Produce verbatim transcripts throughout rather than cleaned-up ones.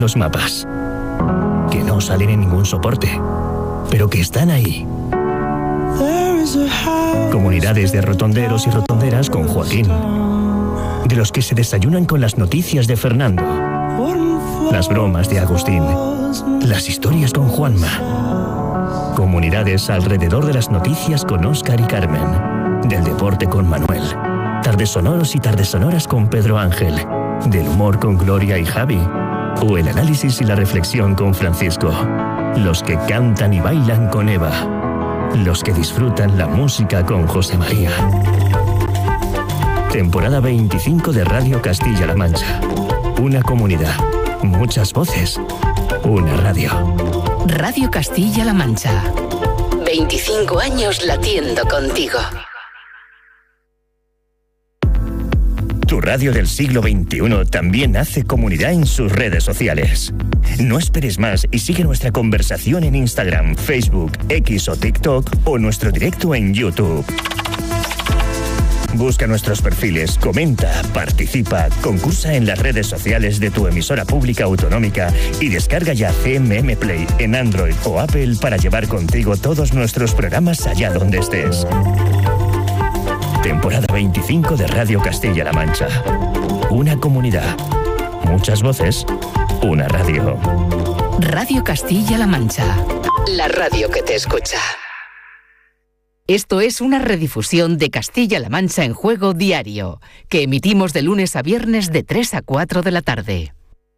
los mapas, que no salen en ningún soporte, pero que están ahí. Comunidades de rotonderos y rotonderas con Joaquín, de los que se desayunan con las noticias de Fernando, las bromas de Agustín, las historias con Juanma. Comunidades alrededor de las noticias con Óscar y Carmen, del deporte con Manuel, tardes sonoros y tardes sonoras con Pedro Ángel, del humor con Gloria y Javi, o el análisis y la reflexión con Francisco. Los que cantan y bailan con Eva, los que disfrutan la música con José María. Temporada veinticinco de Radio Castilla-La Mancha. Una comunidad, muchas voces, una radio. Radio Castilla-La Mancha. veinticinco años latiendo contigo. Tu radio del siglo veintiuno también hace comunidad en sus redes sociales. No esperes más y sigue nuestra conversación en Instagram, Facebook, X o TikTok o nuestro directo en YouTube. Busca nuestros perfiles, comenta, participa, concursa en las redes sociales de tu emisora pública autonómica y descarga ya C M M Play en Android o Apple para llevar contigo todos nuestros programas allá donde estés. Temporada veinticinco de Radio Castilla-La Mancha. Una comunidad, muchas voces, una radio. Radio Castilla-La Mancha. La radio que te escucha. Esto es una redifusión de Castilla-La Mancha en Juego Diario, que emitimos de lunes a viernes de tres a cuatro de la tarde.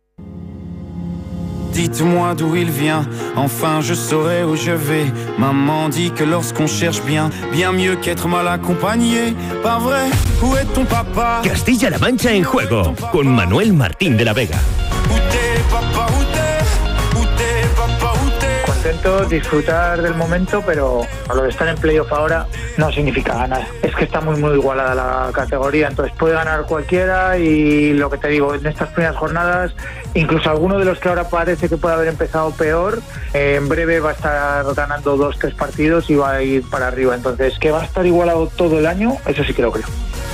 Dites-moi d'où il vient, enfin je saurai où je vais. Maman dit que lorsqu'on cherche bien, bien mieux qu'être mal accompagné. Pas vrai, où est ton papa? Castilla-La Mancha en Juego, con Manuel Martín de la Vega. Où t'es, papa, où t'es? Où t'es, papa, où t'es? Contento, disfrutar del momento, pero a lo de estar en playoff ahora no significa ganar. Es que está muy muy igualada la categoría, entonces puede ganar cualquiera y lo que te digo, en estas primeras jornadas, incluso alguno de los que ahora parece que puede haber empezado peor, eh, en breve va a estar ganando dos, tres partidos y va a ir para arriba. Entonces, que va a estar igualado todo el año, eso sí que lo creo.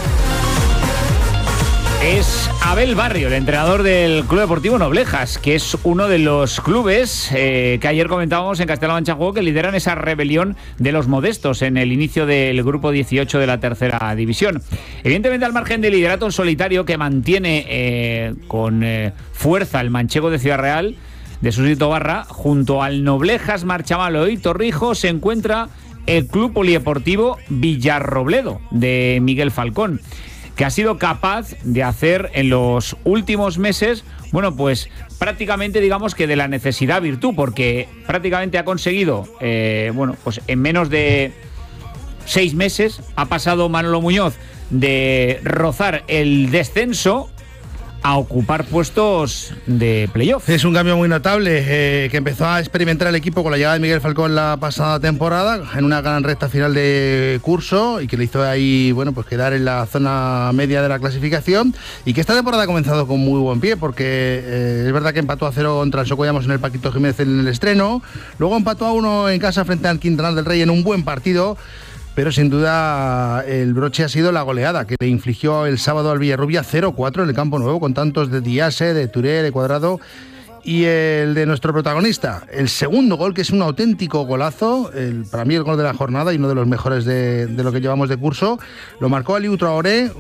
Es Abel Barrio, el entrenador del Club Deportivo Noblejas, que es uno de los clubes eh, que ayer comentábamos en Castilla-La Mancha Juego que lideran esa rebelión de los modestos en el inicio del grupo dieciocho de la tercera división. Evidentemente, al margen del liderato en solitario que mantiene eh, con eh, fuerza el manchego de Ciudad Real, de Susito Barra, junto al Noblejas, Marchamalo y Torrijos se encuentra el Club Polideportivo Villarrobledo de Miguel Falcón, que ha sido capaz de hacer en los últimos meses, bueno, pues prácticamente digamos que de la necesidad virtud, porque prácticamente ha conseguido, eh, bueno, pues en menos de seis meses ha pasado Manolo Muñoz de rozar el descenso a ocupar puestos de playoff. Es un cambio muy notable eh, que empezó a experimentar el equipo con la llegada de Miguel Falcón la pasada temporada en una gran recta final de curso y que le hizo ahí, bueno, pues quedar en la zona media de la clasificación y que esta temporada ha comenzado con muy buen pie porque eh, es verdad que empató a cero contra el Socollamos en el Paquito Jiménez en el estreno, luego empató a uno en casa frente al Quintanar del Rey en un buen partido. Pero sin duda el broche ha sido la goleada que le infligió el sábado al Villarrubia cero cuatro en el Campo Nuevo, con tantos de Diase, de Touré, de Cuadrado y el de nuestro protagonista. El segundo gol, que es un auténtico golazo, el, para mí el gol de la jornada y uno de los mejores de, de lo que llevamos de curso, lo marcó Aliou Traoré,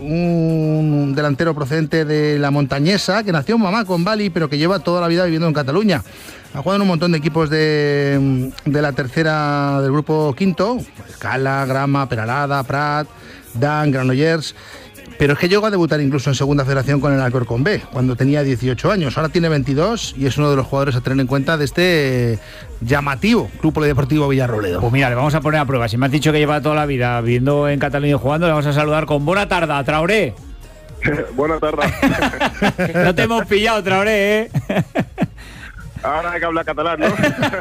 un delantero procedente de la Montañesa, que nació en Bamako, en Bali, pero que lleva toda la vida viviendo en Cataluña. Ha jugado en un montón de equipos de, de la tercera del grupo quinto, Escala, Grama, Peralada, Prat, Dan, Granollers, pero es que llegó a debutar incluso en segunda federación con el Alcorcón B, cuando tenía dieciocho años, ahora tiene veintidós y es uno de los jugadores a tener en cuenta de este llamativo Club Polideportivo Villarrobledo. Pues mira, le vamos a poner a prueba, si me has dicho que lleva toda la vida viviendo en Cataluña y jugando, le vamos a saludar con buena tarde, Traoré. Buena tarde. No te hemos pillado, Traoré, ¿eh? Ahora hay que hablar catalán, ¿no?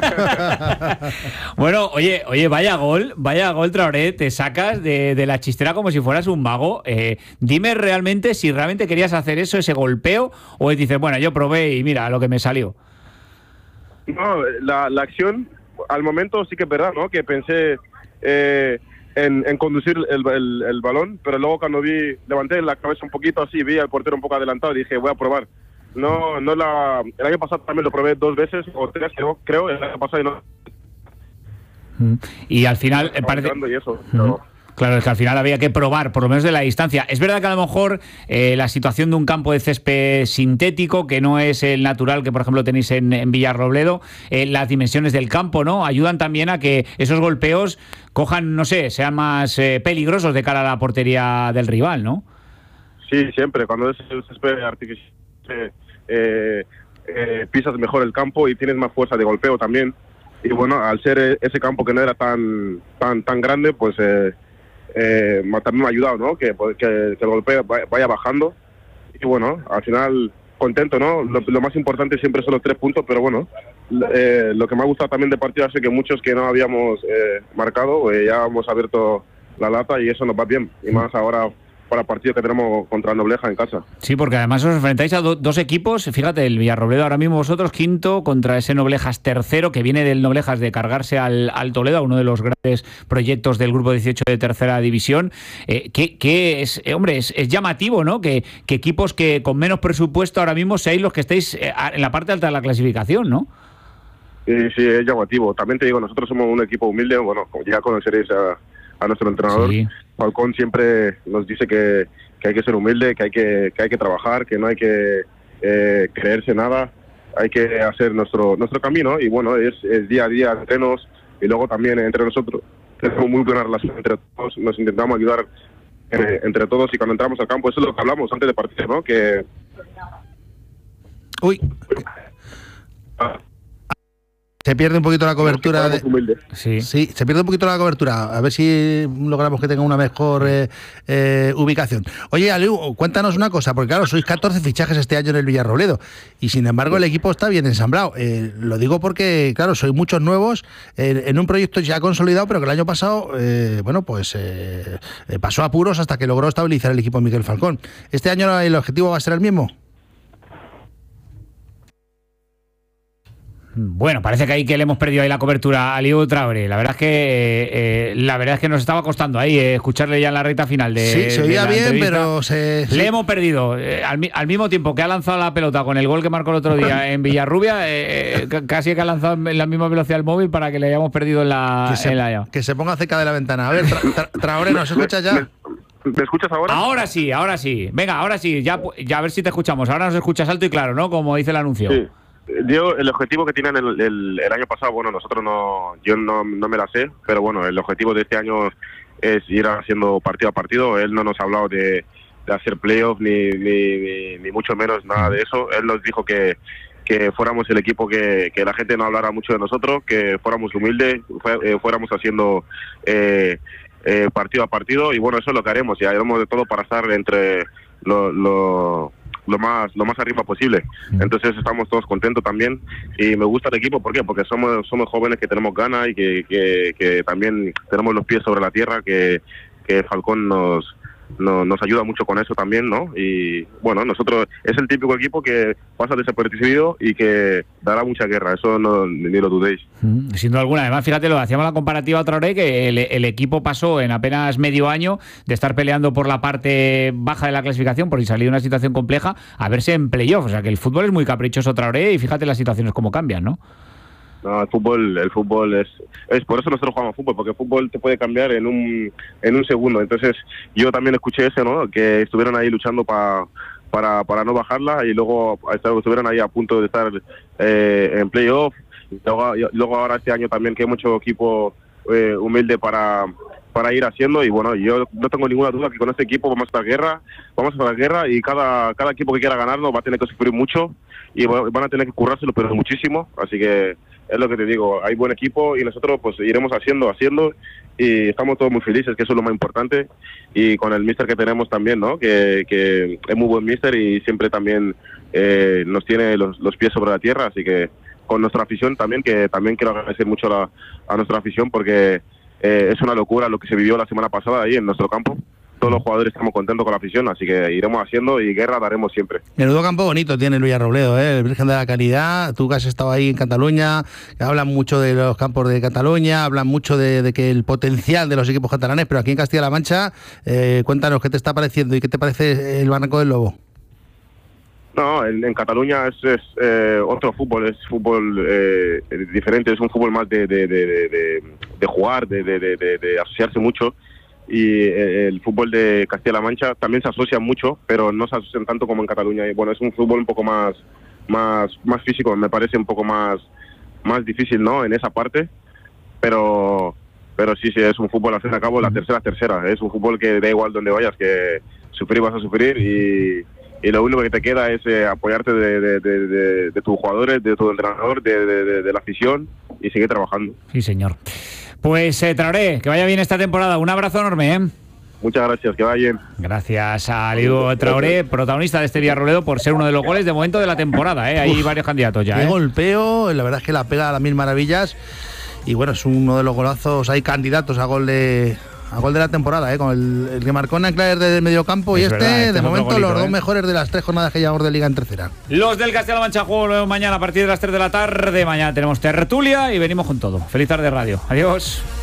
Bueno, oye, oye, vaya gol, vaya gol, Traoré, te sacas de, de la chistera como si fueras un mago. Eh, dime realmente si realmente querías hacer eso, ese golpeo, o dices, bueno, yo probé y mira lo que me salió. No, la, la acción, al momento sí que es verdad, ¿no? Que pensé eh, en, en conducir el, el, el balón, pero luego cuando vi, levanté la cabeza un poquito así, vi al portero un poco adelantado y dije, voy a probar. no, no la, el año pasado también lo probé dos veces o tres, creo, creo el año pasado y no. Y al final eh, parece... Y eso, pero... Claro, es que al final había que probar, por lo menos de la distancia. Es verdad que a lo mejor eh, la situación de un campo de césped sintético, que no es el natural que, por ejemplo, tenéis en, en Villarrobledo, eh, las dimensiones del campo, ¿no? Ayudan también a que esos golpeos cojan, no sé, sean más eh, peligrosos de cara a la portería del rival, ¿no? Sí, siempre. Cuando es el césped artificial, eh, eh, eh, pisas mejor el campo y tienes más fuerza de golpeo también. Y bueno, al ser ese campo que no era tan, tan, tan grande, pues... Eh, Eh, también me ha ayudado, ¿no? Que, que, que el golpeo vaya bajando y bueno, al final contento, ¿no? Lo, lo más importante siempre son los tres puntos, pero bueno, eh, lo que me ha gustado también de partido es que muchos que no habíamos eh, marcado, eh, ya hemos abierto la lata y eso nos va bien, y más ahora para el partido que tenemos contra Nobleja en casa. Sí, porque además os enfrentáis a do, dos equipos, fíjate, el Villarrobledo ahora mismo vosotros quinto contra ese Noblejas tercero, que viene del Noblejas de cargarse al, al Toledo, uno de los grandes proyectos del grupo dieciocho de tercera división. Eh, que, que es, eh, hombre, es, es llamativo, ¿no? Que, que equipos que con menos presupuesto ahora mismo seáis los que estáis eh, en la parte alta de la clasificación, ¿no? Sí, sí, es llamativo. También te digo, nosotros somos un equipo humilde, bueno, ya conoceréis a, a nuestro entrenador. Sí. Falcón siempre nos dice que, que hay que ser humilde, que hay que, que hay que trabajar, que no hay que eh, creerse nada, hay que hacer nuestro nuestro camino y bueno, es, es día a día entrenos y luego también entre nosotros tenemos muy buena relación entre todos, nos intentamos ayudar eh, entre todos y cuando entramos al campo, eso es lo que hablamos antes de partir, ¿no? Que... Uy... Se pierde un poquito la cobertura. De... Sí. sí, se pierde un poquito la cobertura. A ver si logramos que tenga una mejor eh, eh, ubicación. Oye, Aliu, cuéntanos una cosa, porque claro, sois catorce fichajes este año en el Villarrobledo y sin embargo el equipo está bien ensamblado. Eh, lo digo porque, claro, sois muchos nuevos eh, en un proyecto ya consolidado, pero que el año pasado, eh, bueno, pues eh, pasó apuros hasta que logró estabilizar el equipo de Miguel Falcón. ¿Este año el objetivo va a ser el mismo? Bueno, parece que ahí que le hemos perdido ahí la cobertura a Aliu Traoré. La verdad es que eh, eh, la verdad es que nos estaba costando ahí eh, escucharle ya en la recta final de Sí, se oía bien, pero se... Le hemos perdido. Eh, al, al mismo tiempo que ha lanzado la pelota con el gol que marcó el otro día en Villarrubia, eh, eh, casi que ha lanzado en la misma velocidad el móvil para que le hayamos perdido en la... Que se, en la... que se ponga cerca de la ventana. A ver, tra, tra, Traoré, ¿nos escuchas ya? ¿Me escuchas ahora? Ahora sí, ahora sí. Venga, ahora sí. Ya, ya a ver si te escuchamos. Ahora nos escuchas alto y claro, ¿no? Como dice el anuncio. Sí. Yo, el objetivo que tienen el, el, el año pasado, bueno, nosotros no, yo no, no me la sé, pero bueno, el objetivo de este año es ir haciendo partido a partido. Él no nos ha hablado de, de hacer playoffs ni, ni, ni, ni mucho menos nada de eso. Él nos dijo que, que fuéramos el equipo que, que la gente no hablara mucho de nosotros, que fuéramos humildes, fue, eh, fuéramos haciendo eh, eh, partido a partido y bueno, eso es lo que haremos y haremos de todo para estar entre los... Lo, lo más lo más arriba posible. Entonces estamos todos contentos también y me gusta el equipo, ¿por qué? Porque somos somos jóvenes que tenemos ganas y que, que, que también tenemos los pies sobre la tierra, que, que Falcón nos, nos nos ayuda mucho con eso también, ¿no? Y bueno, nosotros es el típico equipo que pasa desapercibido y que dará mucha guerra, eso no, ni lo dudéis. Mm, sin duda alguna. Además, fíjate, lo hacíamos la comparativa otra vez, que el, el equipo pasó en apenas medio año de estar peleando por la parte baja de la clasificación, por salir de una situación compleja, a verse en playoff. O sea, que el fútbol es muy caprichoso otra vez y fíjate las situaciones cómo cambian, ¿no? No, el fútbol, el fútbol es, es por eso nosotros jugamos fútbol, porque el fútbol te puede cambiar en un en un segundo. Entonces, yo también escuché eso, ¿no? Que estuvieron ahí luchando pa, para para no bajarla y luego estuvieron ahí a punto de estar eh, en playoff. Luego, luego ahora este año también que hemos hecho equipo eh, humilde para para ir haciendo y bueno, yo no tengo ninguna duda que con este equipo vamos a estar guerra, vamos a estar guerra y cada cada equipo que quiera ganarnos va a tener que sufrir mucho y van a tener que currárselo pero muchísimo, así que es lo que te digo, hay buen equipo y nosotros pues iremos haciendo, haciendo y estamos todos muy felices, que eso es lo más importante y con el míster que tenemos también, ¿no? Que, que es muy buen míster y siempre también eh, nos tiene los, los pies sobre la tierra, así que con nuestra afición también, que también quiero agradecer mucho a, la, a nuestra afición porque eh, es una locura lo que se vivió la semana pasada ahí en nuestro campo. Todos los jugadores estamos contentos con la afición, así que iremos haciendo y guerra daremos siempre. Menudo campo bonito tiene el Villarrobledo, ¿eh? El Virgen de la Caridad. Tú que has estado ahí en Cataluña, hablan mucho de los campos de Cataluña, hablan mucho de, de que el potencial de los equipos catalanes, pero aquí en Castilla-La Mancha, eh, cuéntanos qué te está pareciendo y qué te parece el Barranco del Lobo. No, en, en Cataluña es, es eh, otro fútbol, es fútbol eh, diferente, es un fútbol más de, de, de, de, de jugar, de, de, de, de asociarse mucho. Y el fútbol de Castilla-La Mancha también se asocia mucho, pero no se asocian tanto como en Cataluña. Y bueno, es un fútbol un poco más más más físico, me parece un poco más más difícil, ¿no? En esa parte, pero pero sí, sí, es un fútbol, al fin y al cabo, la tercera tercera. Es un fútbol que da igual donde vayas, que sufrir vas a sufrir y, y lo único que te queda es eh, apoyarte de, de, de, de, de tus jugadores, de tu entrenador, de, de, de, de la afición y seguir trabajando. Sí, señor. Pues eh, Traoré, que vaya bien esta temporada. Un abrazo enorme, ¿eh? Muchas gracias, que vaya bien. Gracias a Aliu Traoré, protagonista de este Villarrobledo, por ser uno de los goles de momento de la temporada, ¿eh? Hay Uf, varios candidatos ya, qué ¿eh? golpeo, la verdad es que la pega a las mil maravillas. Y bueno, es uno de los golazos, hay candidatos a gol de a gol de la temporada, ¿eh? Con el, el que marcó Nanclair desde el medio campo y este, verdad, este de momento, golito, los dos ¿eh? mejores de las tres jornadas que llevamos de Liga en tercera. Los del Castilla-La Mancha juego mañana a partir de las tres de la tarde. Mañana tenemos tertulia y venimos con todo. Feliz tarde radio. Adiós.